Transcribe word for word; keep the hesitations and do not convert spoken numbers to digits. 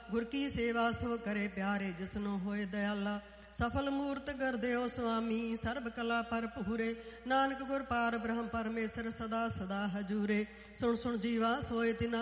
ਗੁਰ ਕੀ ਸੇਵਾ ਸੋ ਕਰੇ ਪਿਆਰੇ, ਜਿਸਨੂੰ ਹੋਏ ਦਿਆਲਾ। ਸਫਲ ਮੂਰਤ ਗੁਰਦੇਓ ਸੁਆਮੀ, ਸਰਬ ਕਲਾ ਭਰਪੂਰੇ। ਨਾਨਕ ਗੁਰ ਪਾਰ ਬ੍ਰਹਮ ਪਰਮੇਸ਼ਰ, ਸਦਾ ਸਦਾ ਹਜੂਰੇ। ਸੁਣ ਸੁਣ ਜੀਵਾ ਸੋਏ ਤਿਨਾ